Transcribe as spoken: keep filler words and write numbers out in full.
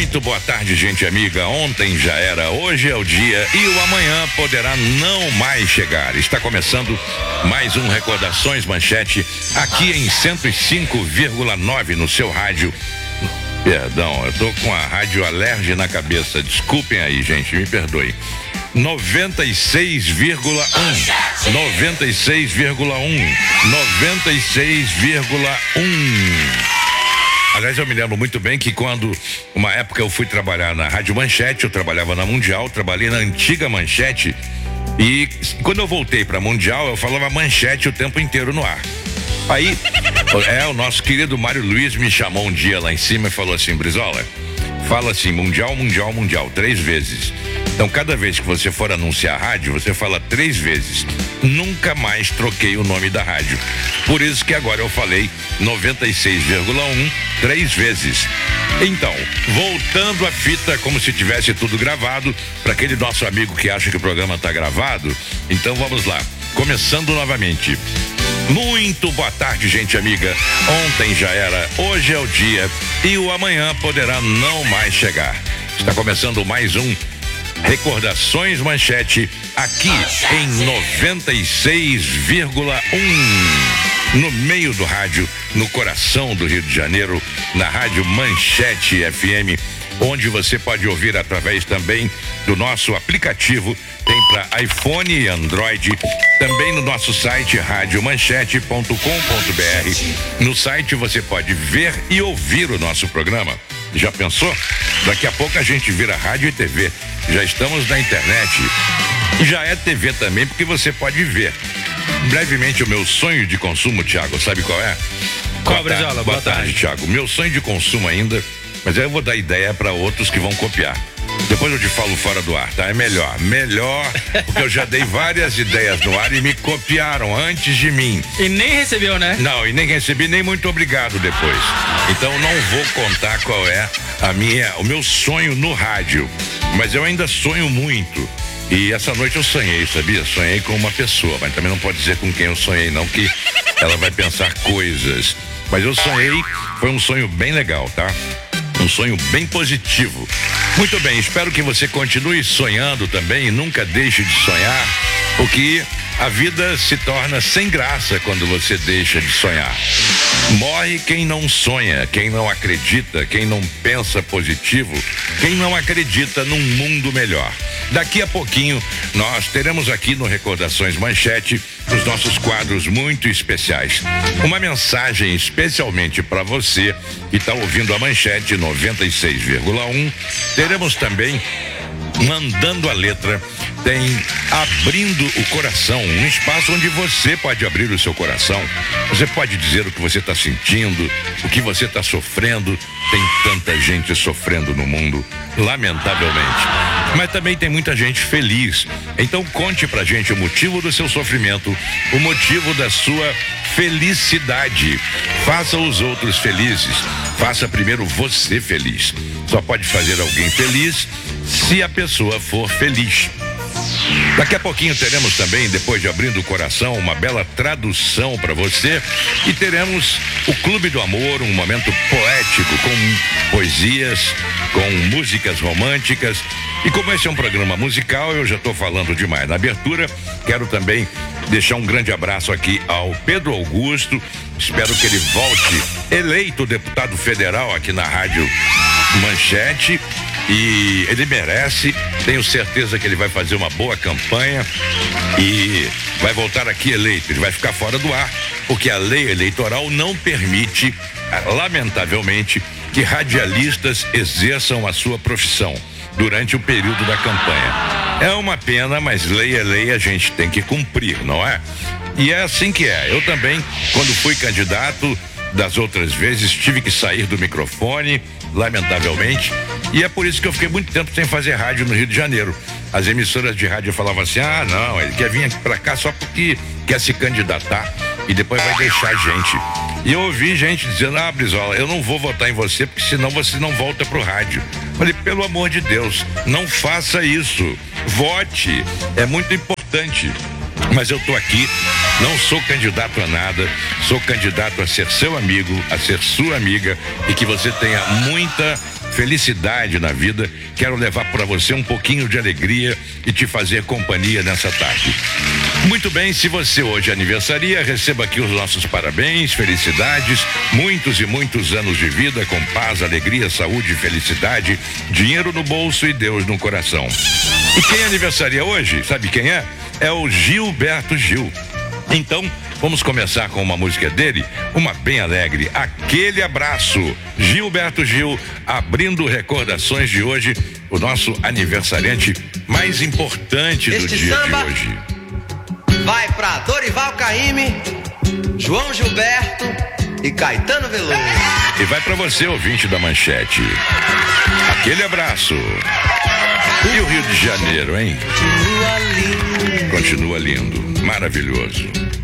Muito boa tarde, gente amiga. Ontem já era, hoje é o dia e o amanhã poderá não mais chegar. Está começando mais um Recordações Manchete aqui em cento e cinco vírgula nove no seu rádio. Perdão, eu tô com a rádio alergia na cabeça. Desculpem aí, gente, me perdoem. noventa e seis vírgula um. noventa e seis vírgula um. noventa e seis vírgula um. Aliás, eu me lembro muito bem que quando, uma época eu fui trabalhar na Rádio Manchete, eu trabalhava na Mundial, trabalhei na antiga Manchete, e quando eu voltei pra Mundial, eu falava Manchete o tempo inteiro no ar. Aí, é, o nosso querido Mário Luiz me chamou um dia lá em cima e falou assim: Brizola, fala assim, Mundial, Mundial, Mundial, três vezes. Então, cada vez que você for anunciar a rádio, você fala três vezes. Nunca mais troquei o nome da rádio. Por isso que agora eu falei noventa e seis vírgula um três vezes. Então, voltando a fita como se tivesse tudo gravado, para aquele nosso amigo que acha que o programa está gravado, então vamos lá. Começando novamente. Muito boa tarde, gente amiga. Ontem já era, hoje é o dia e o amanhã poderá não mais chegar. Está começando mais um Recordações Manchete aqui em noventa e seis vírgula um, no meio do rádio, no coração do Rio de Janeiro, na Rádio Manchete F M, onde você pode ouvir através também do nosso aplicativo, tem para iPhone e Android, também no nosso site rádio manchete ponto com ponto br. No site você pode ver e ouvir o nosso programa. Já pensou? Daqui a pouco a gente vira rádio e T V. Já estamos na internet. E já é T V também, porque você pode ver. Brevemente, o meu sonho de consumo, Thiago, sabe qual é? Qual, Brizola? Boa, boa tarde, tarde, Thiago. Meu sonho de consumo ainda, mas aí eu vou dar ideia para outros que vão copiar. Depois eu te falo fora do ar, tá? É melhor, melhor, porque eu já dei várias ideias no ar e me copiaram antes de mim. E nem recebeu, né? Não, e nem recebi, nem muito obrigado depois. Então não vou contar qual é a minha, o meu sonho no rádio, mas eu ainda sonho muito. E essa noite eu sonhei, sabia? Sonhei com uma pessoa, mas também não pode dizer com quem eu sonhei não, que ela vai pensar coisas. Mas eu sonhei, foi um sonho bem legal, tá? Um sonho bem positivo. Muito bem, espero que você continue sonhando também e nunca deixe de sonhar, porque a vida se torna sem graça quando você deixa de sonhar. Morre quem não sonha, quem não acredita, quem não pensa positivo, quem não acredita num mundo melhor. Daqui a pouquinho nós teremos aqui no Recordações Manchete os nossos quadros muito especiais. Uma mensagem especialmente para você que está ouvindo a Manchete noventa e seis vírgula um. Teremos também Mandando a Letra, tem Abrindo o Coração, um espaço onde você pode abrir o seu coração. Você pode dizer o que você está sentindo, o que você está sofrendo. Tem tanta gente sofrendo no mundo, lamentavelmente. Mas também tem muita gente feliz. Então conte pra gente o motivo do seu sofrimento, o motivo da sua felicidade. Faça os outros felizes. Faça primeiro você feliz. Só pode fazer alguém feliz se a pessoa for feliz. Daqui a pouquinho teremos também, depois de Abrindo o Coração, uma bela tradução para você, e teremos o Clube do Amor, um momento poético com poesias, com músicas românticas. E como esse é um programa musical, eu já estou falando demais na abertura. Quero também deixar um grande abraço aqui ao Pedro Augusto. Espero que ele volte eleito deputado federal aqui na Rádio Manchete. E ele merece, tenho certeza que ele vai fazer uma boa campanha e vai voltar aqui eleito. Ele vai ficar fora do ar, porque a lei eleitoral não permite, lamentavelmente, que radialistas exerçam a sua profissão durante o período da campanha. É uma pena, mas lei é lei, a gente tem que cumprir, não é? E é assim que é. Eu também, quando fui candidato, das outras vezes, tive que sair do microfone, lamentavelmente, e é por isso que eu fiquei muito tempo sem fazer rádio no Rio de Janeiro. As emissoras de rádio falavam assim: ah, não, ele quer vir aqui pra cá só porque quer se candidatar e depois vai deixar a gente. E eu ouvi gente dizendo: ah, Brizola, eu não vou votar em você porque senão você não volta pro rádio. Falei, pelo amor de Deus, não faça isso, vote, é muito importante. Mas eu tô aqui, não sou candidato a nada, sou candidato a ser seu amigo, a ser sua amiga, e que você tenha muita felicidade na vida, quero levar para você um pouquinho de alegria e te fazer companhia nessa tarde. Muito bem, se você hoje aniversaria, receba aqui os nossos parabéns, felicidades, muitos e muitos anos de vida com paz, alegria, saúde, felicidade, dinheiro no bolso e Deus no coração. E quem aniversaria hoje, sabe quem é? É o Gilberto Gil. Então, vamos começar com uma música dele, uma bem alegre, Aquele Abraço. Gilberto Gil, abrindo recordações de hoje, o nosso aniversariante mais importante do Este dia samba de hoje. Vai pra Dorival Caymmi, João Gilberto e Caetano Veloso. E vai pra você, ouvinte da Manchete. Aquele abraço. E o Rio de Janeiro, hein? Continua lindo. Continua lindo, maravilhoso.